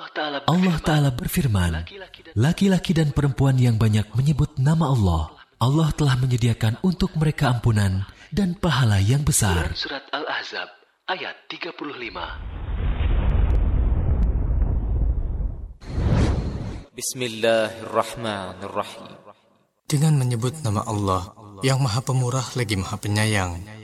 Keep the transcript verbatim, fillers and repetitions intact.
Allah Ta'ala berfirman, laki-laki dan perempuan yang banyak menyebut nama Allah, Allah telah menyediakan untuk mereka ampunan dan pahala yang besar. Surat Al-Ahzab ayat tiga puluh lima. Bismillahirrahmanirrahim. Dengan menyebut nama Allah yang Maha Pemurah lagi Maha Penyayang.